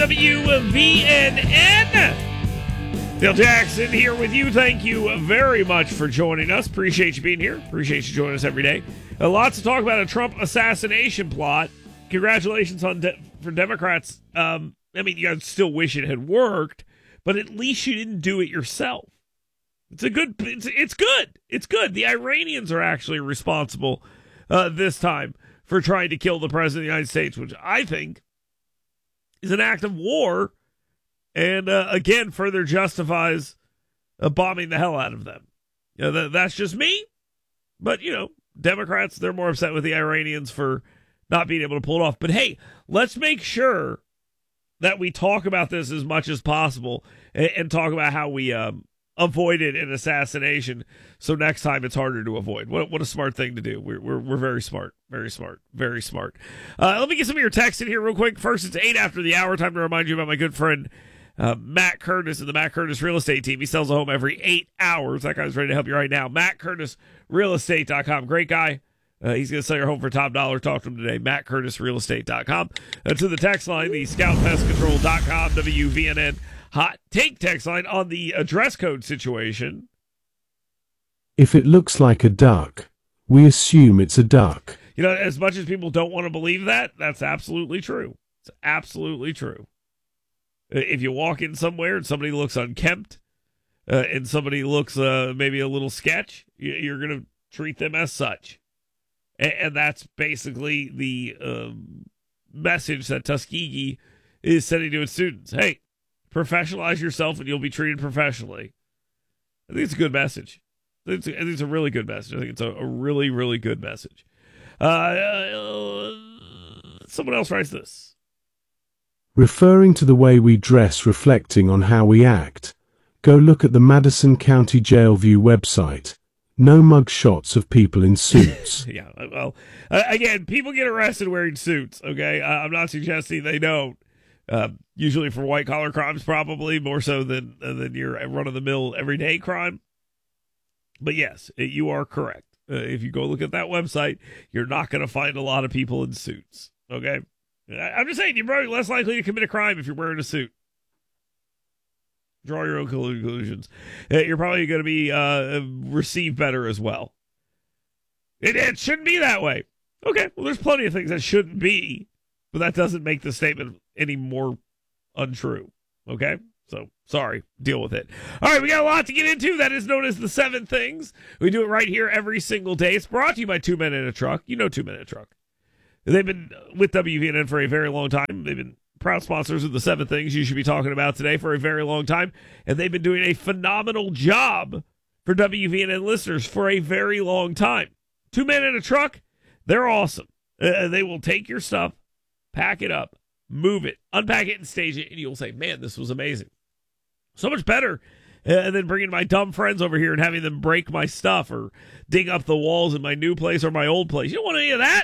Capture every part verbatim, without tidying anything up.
W V N N. Dale Jackson here with you. Thank you very much for joining us. Appreciate you being here. Appreciate you joining us every day. Uh, lots to talk about a Trump assassination plot. Congratulations on de- for Democrats. Um, I mean, you guys still wish it had worked, but at least you didn't do it yourself. It's a good. It's, it's good. It's good. The Iranians are actually responsible uh, this time for trying to kill the president of the United States, which I think is an act of war, and uh, again further justifies uh, bombing the hell out of them. You know, that, that's just me, but you know, Democrats, they're more upset with the Iranians for not being able to pull it off. But hey, let's make sure that we talk about this as much as possible and, and talk about how we um, avoided an assassination, so next time it's harder to avoid. What what a smart thing to do. We're we're, we're very smart. Very smart. Very smart. Uh, let me get some of your texts in here real quick. First, it's eight after the hour. Time to remind you about my good friend uh, Matt Curtis and the Matt Curtis Real Estate Team. He sells a home every eight hours. That guy's ready to help you right now. Matt Curtis Real Estate dot com. Great guy. Uh, he's going to sell your home for top dollar. Talk to him today. Matt Curtis Real Estate dot com. Uh, to the text line, the Scout Pest Control dot com, W V N N hot take text line on the uh, dress code situation. If it looks like a duck, we assume it's a duck. You know, as much as people don't want to believe that, that's absolutely true. It's absolutely true. If you walk in somewhere and somebody looks unkempt uh, and somebody looks uh, maybe a little sketch, you're going to treat them as such. And, and that's basically the um, message that Tuskegee is sending to its students. Hey, professionalize yourself and you'll be treated professionally. I think it's a good message. I think it's a, I think it's a really good message. I think it's a, a really, really good message. Uh, uh, someone else writes this. Referring to the way we dress reflecting on how we act, go look at the Madison County Jail View website. No mug shots of people in suits. Yeah, well, uh, again, people get arrested wearing suits, okay? Uh, I'm not suggesting they don't. Uh, usually for white-collar crimes, probably, more so than, uh, than your run-of-the-mill everyday crime. But yes, it, you are correct. Uh, if you go look at that website, you're not going to find a lot of people in suits, okay? I, I'm just saying, you're probably less likely to commit a crime if you're wearing a suit. Draw your own conclusions. Uh, you're probably going to be uh, received better as well. It, it shouldn't be that way. Okay, well, there's plenty of things that shouldn't be, but that doesn't make the statement any more untrue, okay? So, sorry, deal with it. All right, we got a lot to get into. That is known as the Seven Things. We do it right here every single day. It's brought to you by Two Men in a Truck. You know Two Men in a Truck. They've been with W V N N for a very long time. They've been proud sponsors of the Seven Things you should be talking about today for a very long time. And they've been doing a phenomenal job for W V N N listeners for a very long time. Two Men in a Truck, they're awesome. Uh, they will take your stuff, pack it up, move it, unpack it, and stage it, and you'll say, man, this was amazing. So much better uh, than bringing my dumb friends over here and having them break my stuff or dig up the walls in my new place or my old place. You don't want any of that.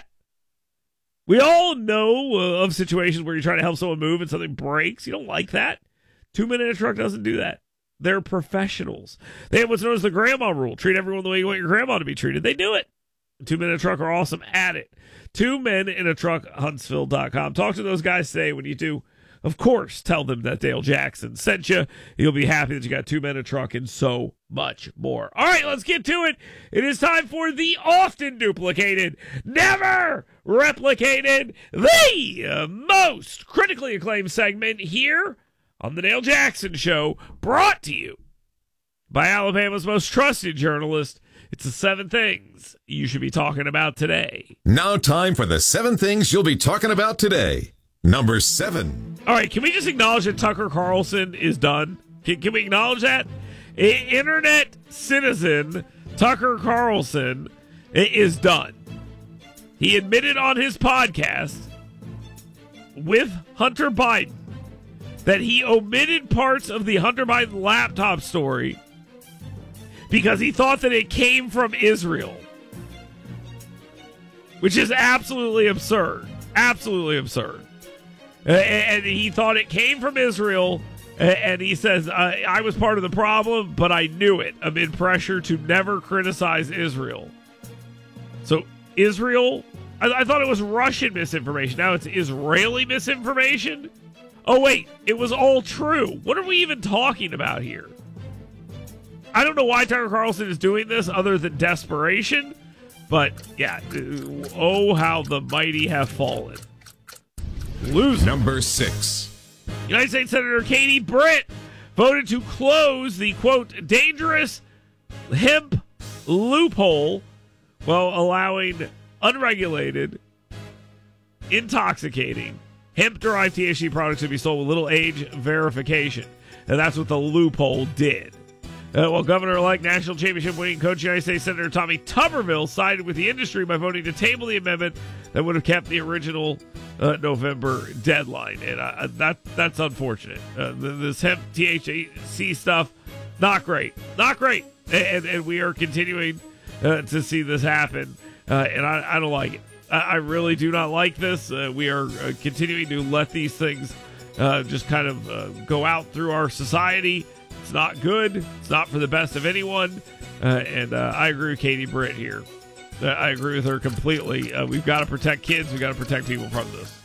We all know uh, of situations where you're trying to help someone move and something breaks. You don't like that. Two Men in a Truck doesn't do that. They're professionals. They have what's known as the grandma rule. Treat everyone the way you want your grandma to be treated. They do it. Two Men in a Truck are awesome at it. Two Men in a Truck, Huntsville dot com. Talk to those guys today. When you do, of course, tell them that Dale Jackson sent you. You'll be happy that you got Two Men in a Truck and so much more. All right, let's get to it. It is time for the often duplicated, never replicated, the uh, most critically acclaimed segment here on the Dale Jackson Show, brought to you by Alabama's most trusted journalist. It's the seven things you should be talking about today. Now time for the seven things you'll be talking about today. Number seven. All right, can we just acknowledge that Tucker Carlson is done? Can, can we acknowledge that? I- Internet citizen Tucker Carlson is done. He admitted on his podcast with Hunter Biden that he omitted parts of the Hunter Biden laptop story because he thought that it came from Israel, which is absolutely absurd. Absolutely absurd. Uh, and he thought it came from Israel, and he says, I, I was part of the problem, but I knew it amid pressure to never criticize Israel. So Israel, I, I thought it was Russian misinformation. Now it's Israeli misinformation? Oh, wait, it was all true. What are we even talking about here? I don't know why Tucker Carlson is doing this other than desperation, but yeah, oh, how the mighty have fallen. Lose. Number six. United States Senator Katie Britt voted to close the, quote, dangerous hemp loophole while allowing unregulated, intoxicating hemp-derived T H C products to be sold with little age verification. And that's what the loophole did. Uh, well, Governor-elect national championship winning coach United States Senator Tommy Tuberville sided with the industry by voting to table the amendment that would have kept the original uh, November deadline. And uh, that that's unfortunate. Uh, this hemp T H C stuff, not great. Not great. And, and we are continuing uh, to see this happen. Uh, and I, I don't like it. I, I really do not like this. Uh, we are uh, continuing to let these things uh, just kind of uh, go out through our society. It's not good. It's not for the best of anyone. Uh, and uh, I agree with Katie Britt here. Uh, I agree with her completely. Uh, we've got to protect kids. We've got to protect people from this.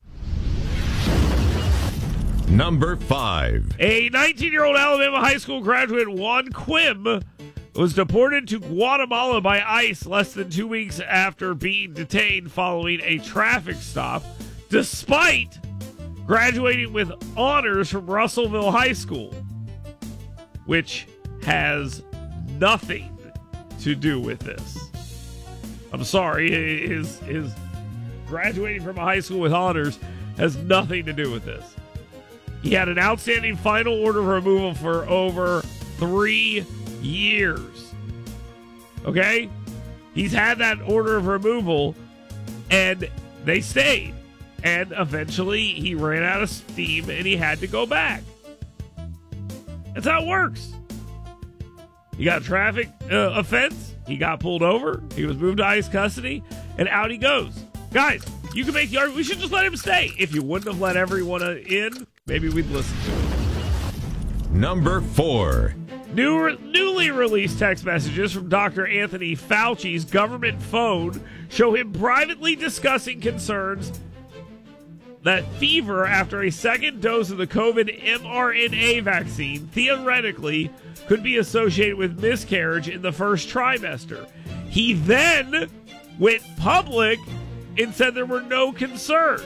Number five. A nineteen-year-old Alabama high school graduate, Juan Quim, was deported to Guatemala by ICE less than two weeks after being detained following a traffic stop, despite graduating with honors from Russellville High School, which has nothing to do with this. I'm sorry, his, his graduating from a high school with honors has nothing to do with this. He had an outstanding final order of removal for over three years. Okay? He's had that order of removal, and they stayed. And eventually, he ran out of steam, and he had to go back. That's how it works. He got a traffic uh, offense. He got pulled over. He was moved to ICE custody, and out he goes. Guys, you can make the argument. We should just let him stay. If you wouldn't have let everyone in, maybe we'd listen to it. Number four. New, newly released text messages from Doctor Anthony Fauci's government phone show him privately discussing concerns that fever after a second dose of the COVID mRNA vaccine theoretically could be associated with miscarriage in the first trimester. He then went public and said there were no concerns.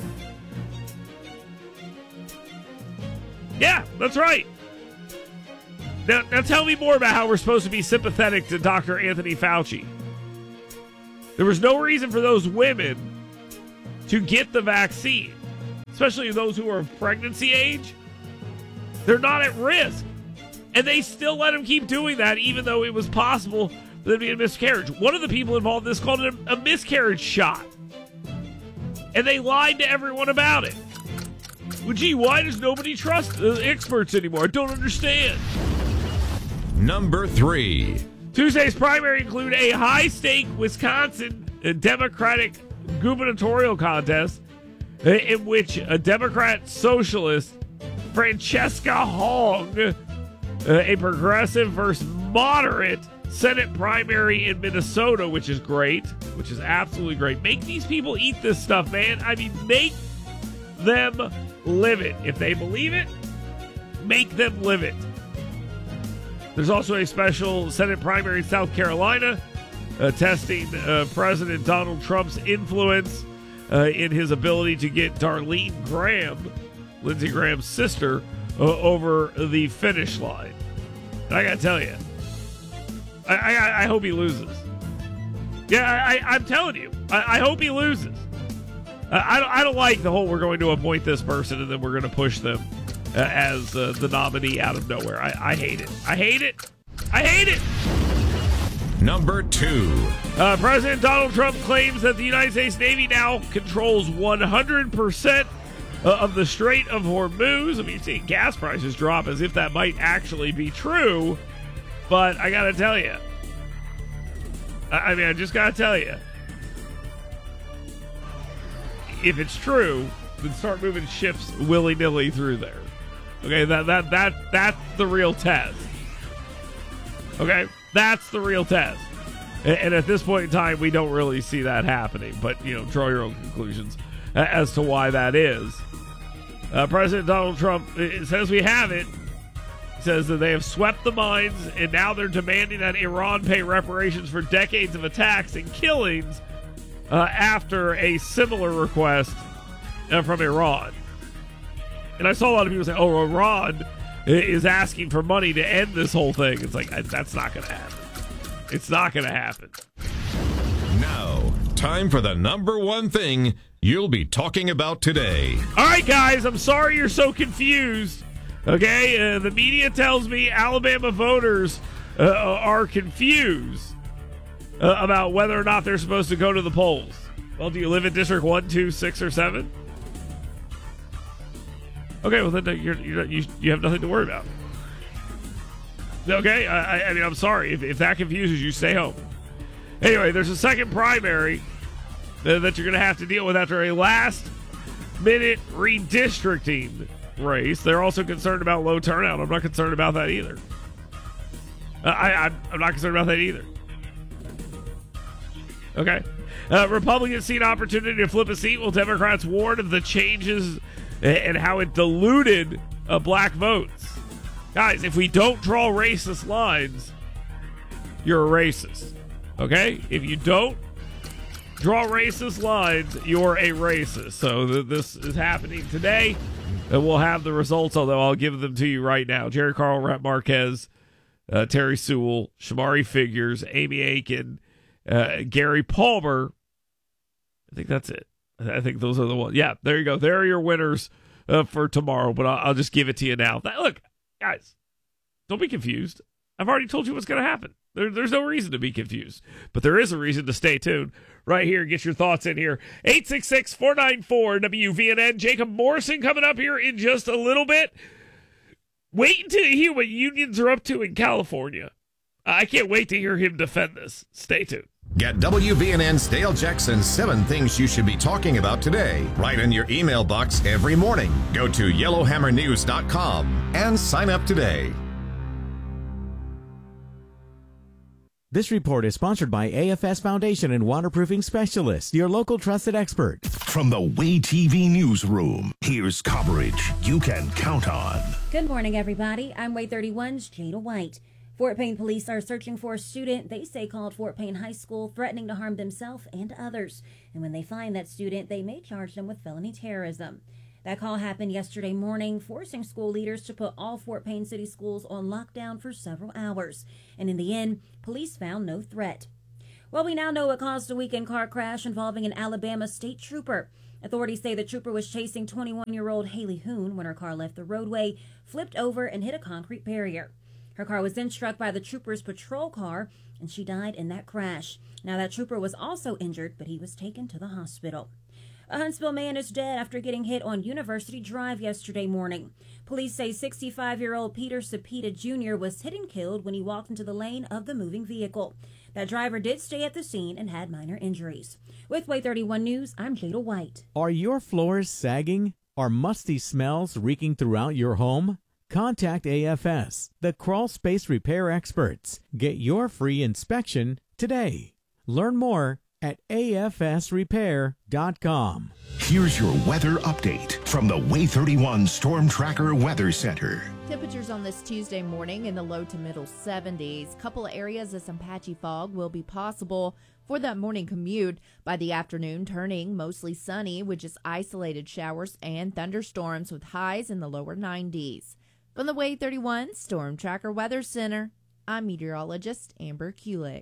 Yeah, that's right. Now, now tell me more about how we're supposed to be sympathetic to Doctor Anthony Fauci. There was no reason for those women to get the vaccine, especially those who are of pregnancy age. They're not at risk. And they still let him keep doing that, even though it was possible for them to get a miscarriage. One of the people involved in this called it a, a miscarriage shot. And they lied to everyone about it. Well, gee, why does nobody trust the experts anymore? I don't understand. Number three. Tuesday's primary include a high-stake Wisconsin Democratic gubernatorial contest in which a Democrat socialist, Francesca Hong, a progressive versus moderate Senate primary in Minnesota, which is great, which is absolutely great. Make these people eat this stuff, man. I mean, make them live it. If they believe it, make them live it. There's also a special Senate primary in South Carolina uh, testing uh, President Donald Trump's influence uh, in his ability to get Darlene Graham, Lindsey Graham's sister, uh, over the finish line. And I got to tell you, I, I, I hope he loses. Yeah, I, I'm telling you, I, I hope he loses. I, I, don't, I don't like the whole we're going to appoint this person and then we're going to push them uh, as uh, the nominee out of nowhere. I, I hate it. I hate it. I hate it. Number two. Uh, President Donald Trump claims that the United States Navy now controls one hundred percent uh, of the Strait of Hormuz. I mean, you're seeing gas prices drop as if that might actually be true. But I got to tell you, I, I mean, I just got to tell you, if it's true, then start moving ships willy-nilly through there. Okay, that that that that's the real test. Okay, that's the real test. And, and at this point in time, we don't really see that happening. But, you know, draw your own conclusions as to why that is. Uh, President Donald Trump it says we have it. He says that they have swept the mines, and now they're demanding that Iran pay reparations for decades of attacks and killings uh, after a similar request uh, from Iran. And I saw a lot of people say, oh, Iran is asking for money to end this whole thing. It's like, that's not going to happen. It's not going to happen. Now, time for the number one thing you'll be talking about today. All right, guys, I'm sorry you're so confused. Okay, uh, the media tells me Alabama voters uh, are confused uh, about whether or not they're supposed to go to the polls. Well, do you live in District one, two, six, or seven? Okay, well, then you're, you're, you you have nothing to worry about. Okay, I, I mean, I'm sorry. If, if that confuses you, stay home. Anyway, there's a second primary that, that you're going to have to deal with after a last-minute redistricting race. They're also concerned about low turnout. I'm not concerned about that either. Uh, I, I'm, I'm not concerned about that either. Okay. Uh, Republicans see an opportunity to flip a seat while Democrats warn of the changes and how it diluted uh, black votes. Guys, if we don't draw racist lines, you're a racist. Okay? If you don't draw racist lines, you're a racist. So th- this is happening today, and we'll have the results, although I'll give them to you right now. Jerry Carl, Rhett Marquez, uh, Terry Sewell, Shamari Figures, Amy Aiken, uh, Gary Palmer. I think that's it. I think those are the ones. Yeah, there you go. There are your winners uh, for tomorrow, but I'll, I'll just give it to you now. That, look, guys, don't be confused. I've already told you what's going to happen. There, there's no reason to be confused, but there is a reason to stay tuned. Right here, get your thoughts in here. eight six six, four nine four, W V N N. Jacob Morrison coming up here in just a little bit. Wait until you hear what unions are up to in California. I can't wait to hear him defend this. Stay tuned. Get W V N N's Dale Jackson seven things you should be talking about today right in your email box every morning. Go to yellowhammer news dot com and sign up today. This report is sponsored by A F S Foundation and Waterproofing Specialists, your local trusted expert. From the Way T V newsroom, here's coverage you can count on. Good morning, everybody. I'm Way thirty-one's Jada White. Fort Payne police are searching for a student they say called Fort Payne High School, threatening to harm themselves and others. And when they find that student, they may charge them with felony terrorism. That call happened yesterday morning, forcing school leaders to put all Fort Payne City schools on lockdown for several hours. And in the end, police found no threat. Well, we now know what caused a weekend car crash involving an Alabama state trooper. Authorities say the trooper was chasing twenty-one-year-old Haley Hoon when her car left the roadway, flipped over, and hit a concrete barrier. Her car was then struck by the trooper's patrol car, and she died in that crash. Now, that trooper was also injured, but he was taken to the hospital. A Huntsville man is dead after getting hit on University Drive yesterday morning. Police say sixty-five-year-old Peter Cepeda Junior was hit and killed when he walked into the lane of the moving vehicle. That driver did stay at the scene and had minor injuries. With Way thirty-one News, I'm Jada White. Are your floors sagging? Are musty smells reeking throughout your home? Contact A F S, the crawl space repair experts. Get your free inspection today. Learn more at A F S repair dot com. Here's your weather update from the Way thirty-one Storm Tracker Weather Center. Temperatures on this Tuesday morning in the low to middle seventies. Couple of areas of some patchy fog will be possible for that morning commute. By the afternoon, turning mostly sunny with just isolated showers and thunderstorms with highs in the lower nineties. From the Way thirty-one Storm Tracker Weather Center, I'm meteorologist Amber Kulik.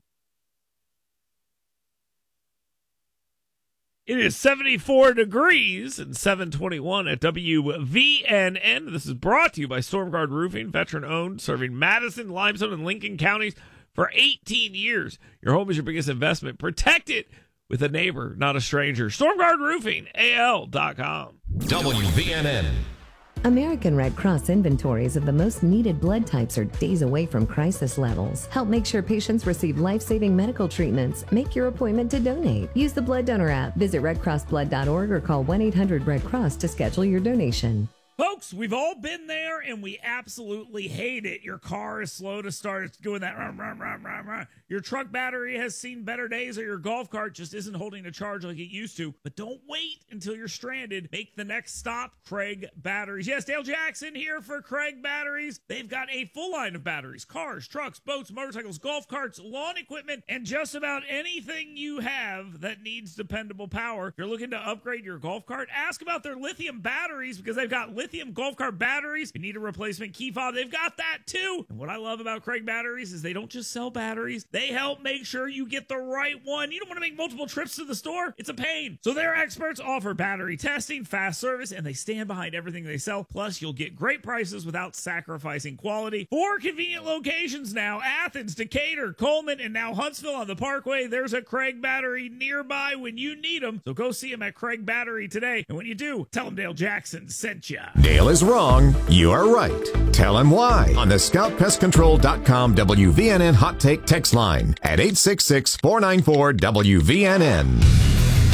It is seventy-four degrees and seven twenty-one at W V N N. This is brought to you by Stormguard Roofing, veteran-owned, serving Madison, Limestone, and Lincoln counties for eighteen years. Your home is your biggest investment. Protect it with a neighbor, not a stranger. Stormguard Roofing, A L dot com. W V N N. American Red Cross inventories of the most needed blood types are days away from crisis levels. Help make sure patients receive life-saving medical treatments. Make your appointment to donate. Use the Blood Donor app. Visit red cross blood dot org or call one eight hundred red cross to schedule your donation. Folks, we've all been there, and we absolutely hate it. Your car is slow to start. It's doing that. Rah, rah, rah, rah, rah. Your truck battery has seen better days, or your golf cart just isn't holding a charge like it used to. But don't wait until you're stranded. Make the next stop, Craig Batteries. Yes, Dale Jackson here for Craig Batteries. They've got a full line of batteries, cars, trucks, boats, motorcycles, golf carts, lawn equipment, and just about anything you have that needs dependable power. If you're looking to upgrade your golf cart, ask about their lithium batteries, because they've got lithium golf cart batteries. If you need a replacement key fob, they've got that too. And what I love about Craig Batteries is they don't just sell batteries. They help make sure you get the right one. You don't want to make multiple trips to the store. It's a pain. So their experts offer battery testing, fast service, and they stand behind everything they sell. Plus, you'll get great prices without sacrificing quality. Four convenient locations now: Athens, Decatur, Coleman, and now Huntsville on the Parkway. There's a Craig Battery nearby when you need them. So go see them at Craig Battery today. And when you do, tell them Dale Jackson sent you. Dale is wrong. You are right. Tell him why on the scout pest control dot com W V N N Hot Take text line at eight six six, four nine four, W V N N.